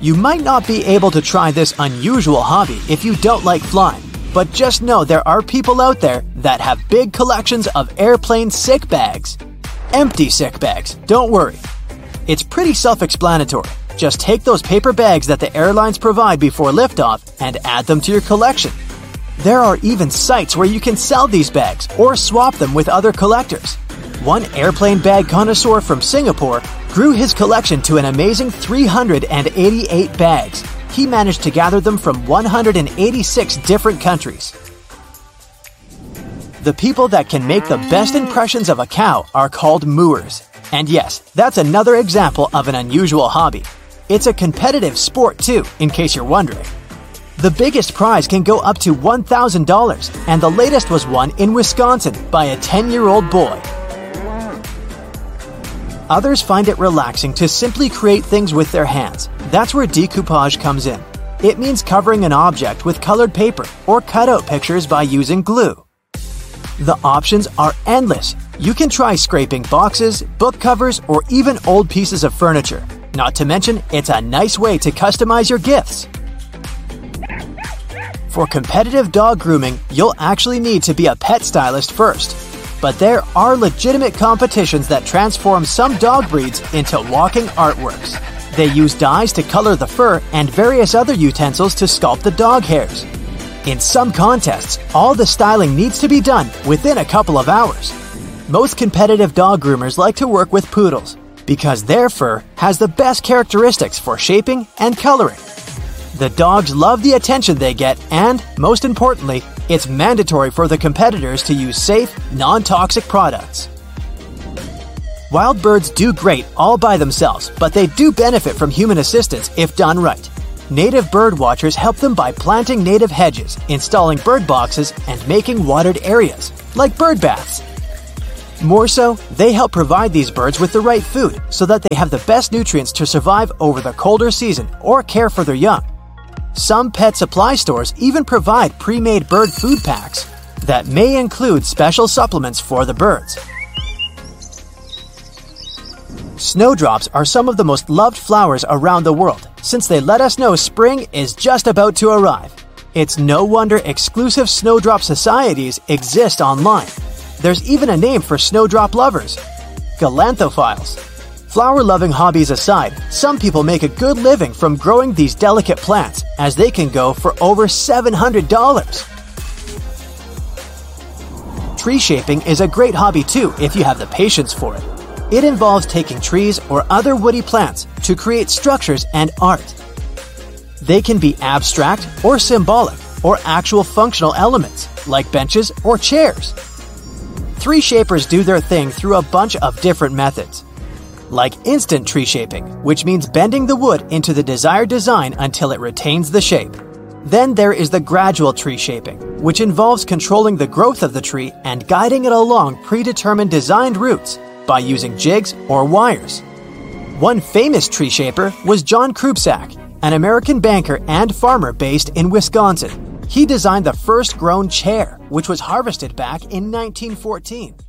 You might not be able to try this unusual hobby if you don't like flying, but just know there are people out there that have big collections of airplane sick bags. Empty sick bags, don't worry. It's pretty self-explanatory. Just take those paper bags that the airlines provide before liftoff and add them to your collection. There are even sites where you can sell these bags or swap them with other collectors. One airplane bag connoisseur from Singapore grew his collection to an amazing 388 bags. He managed to gather them from 186 different countries. The people that can make the best impressions of a cow are called mooers. And yes, that's another example of an unusual hobby. It's a competitive sport too, in case you're wondering. The biggest prize can go up to $1,000, and the latest was won in Wisconsin by a 10-year-old boy. Others find it relaxing to simply create things with their hands. That's where decoupage comes in. It means covering an object with colored paper or cutout pictures by using glue. The options are endless. You can try scraping boxes, book covers, or even old pieces of furniture. Not to mention, it's a nice way to customize your gifts. For competitive dog grooming, you'll actually need to be a pet stylist first. But there are legitimate competitions that transform some dog breeds into walking artworks. They use dyes to color the fur and various other utensils to sculpt the dog hairs. In some contests, all the styling needs to be done within a couple of hours. Most competitive dog groomers like to work with poodles because their fur has the best characteristics for shaping and coloring. The dogs love the attention they get, and, most importantly, it's mandatory for the competitors to use safe, non-toxic products. Wild birds do great all by themselves, but they do benefit from human assistance if done right. Native bird watchers help them by planting native hedges, installing bird boxes, and making watered areas, like bird baths. More so, they help provide these birds with the right food so that they have the best nutrients to survive over the colder season or care for their young. Some pet supply stores even provide pre-made bird food packs that may include special supplements for the birds. Snowdrops are some of the most loved flowers around the world, since they let us know spring is just about to arrive. It's no wonder exclusive snowdrop societies exist online. There's even a name for snowdrop lovers: galanthophiles. Flower-loving hobbies aside, some people make a good living from growing these delicate plants, as they can go for over $700. Tree shaping is a great hobby too if you have the patience for it. It involves taking trees or other woody plants to create structures and art. They can be abstract or symbolic, or actual functional elements, like benches or chairs. Tree shapers do their thing through a bunch of different methods, like instant tree shaping, which means bending the wood into the desired design until it retains the shape. Then there is the gradual tree shaping, which involves controlling the growth of the tree and guiding it along predetermined designed routes by using jigs or wires. One famous tree shaper was John Krupsak, an American banker and farmer based in Wisconsin. He designed the first grown chair, which was harvested back in 1914.